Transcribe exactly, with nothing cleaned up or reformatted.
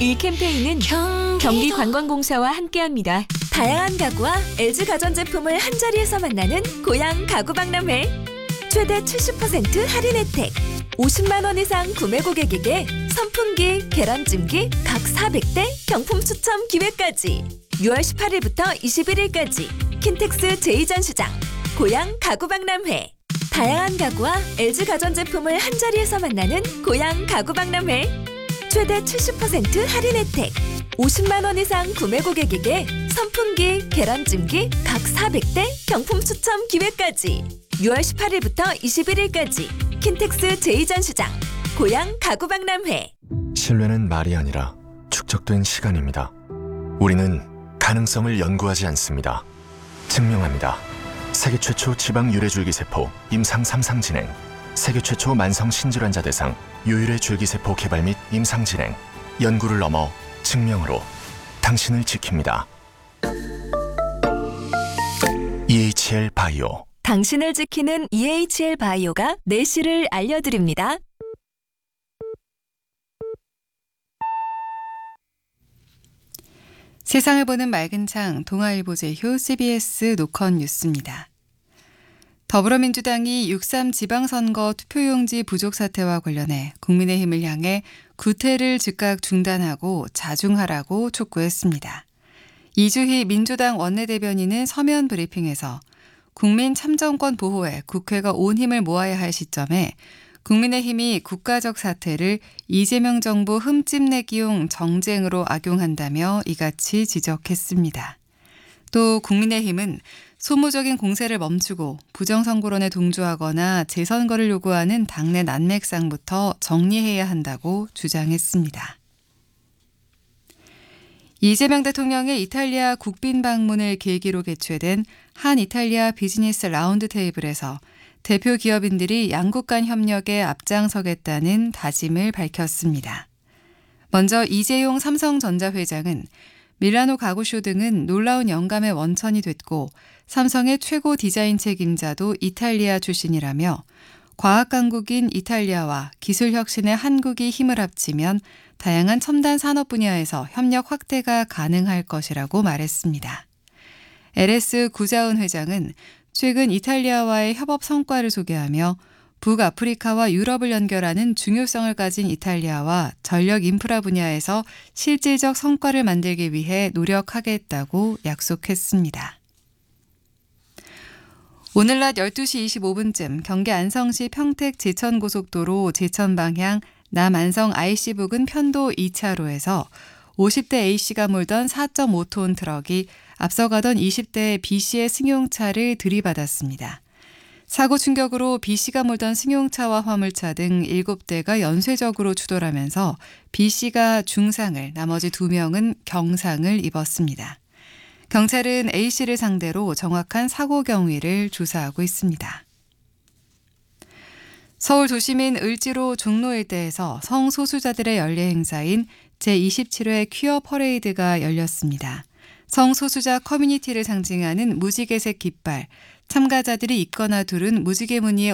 이 캠페인은 경기관광공사와 함께합니다. 다양한 가구와 엘지 가전제품을 한자리에서 만나는 고양 가구박람회. 최대 칠십 퍼센트 할인 혜택. 오십만 원 이상 구매 고객에게 선풍기, 계란찜기 각 사백 대 경품 추첨 기회까지. 유월 십팔일부터 이십일일까지 킨텍스 제이 전시장 고양 가구박람회. 다양한 가구와 엘지 가전제품을 한자리에서 만나는 고양 가구박람회. 최대 칠십 퍼센트 할인 혜택. 오십만 원 이상 구매 고객에게 선풍기, 계란찜기 각 사백 대 경품 추첨 기회까지. 유월 십팔일부터 이십일일까지 킨텍스 제이 전시장 고양 가구박람회. 신뢰는 말이 아니라 축적된 시간입니다. 우리는 가능성을 연구하지 않습니다. 증명합니다. 세계 최초 지방 유래줄기세포 임상 삼 상 진행, 세계 최초 만성 신질환자 대상 유유래 줄기세포 개발 및 임상 진행, 연구를 넘어 증명으로 당신을 지킵니다. 이에이치엘 바이오. 당신을 지키는 이에이치엘 바이오가 내실을 알려드립니다. 세상을 보는 맑은 창 동아일보 제휴 씨비에스 노컷 뉴스입니다. 더불어민주당이 육삼 지방선거 투표용지 부족 사태와 관련해 국민의힘을 향해 구태를 즉각 중단하고 자중하라고 촉구했습니다. 이주희 민주당 원내대변인은 서면 브리핑에서 국민 참정권 보호에 국회가 온 힘을 모아야 할 시점에 국민의힘이 국가적 사태를 이재명 정부 흠집내기용 정쟁으로 악용한다며 이같이 지적했습니다. 또 국민의힘은 소모적인 공세를 멈추고 부정선거론에 동조하거나 재선거를 요구하는 당내 난맥상부터 정리해야 한다고 주장했습니다. 이재명 대통령의 이탈리아 국빈 방문을 계기로 개최된 한 이탈리아 비즈니스 라운드 테이블에서 대표 기업인들이 양국 간 협력에 앞장서겠다는 다짐을 밝혔습니다. 먼저 이재용 삼성전자 회장은 밀라노 가구쇼 등은 놀라운 영감의 원천이 됐고 삼성의 최고 디자인 책임자도 이탈리아 출신이라며 과학 강국인 이탈리아와 기술 혁신의 한국이 힘을 합치면 다양한 첨단 산업 분야에서 협력 확대가 가능할 것이라고 말했습니다. 엘에스 구자은 회장은 최근 이탈리아와의 협업 성과를 소개하며 북아프리카와 유럽을 연결하는 중요성을 가진 이탈리아와 전력 인프라 분야에서 실질적 성과를 만들기 위해 노력하겠다고 약속했습니다. 오늘 낮 열두 시 이십오 분쯤 경기 안성시 평택 제천고속도로 제천 방향 남안성 아이씨 부근 편도 이 차로에서 오십 대 A씨가 몰던 사 점 오 톤 트럭이 앞서가던 이십 대 B씨의 승용차를 들이받았습니다. 사고 충격으로 B씨가 몰던 승용차와 화물차 등 일곱 대가 연쇄적으로 추돌하면서 B씨가 중상을, 나머지 두 명은 경상을 입었습니다. 경찰은 A씨를 상대로 정확한 사고 경위를 조사하고 있습니다. 서울 도심인 을지로 종로 일대에서 성소수자들의 연례 행사인 제이십칠 회 퀴어 퍼레이드가 열렸습니다. 성소수자 커뮤니티를 상징하는 무지개색 깃발, 참가자들이 입거나 두른 무지개 무늬의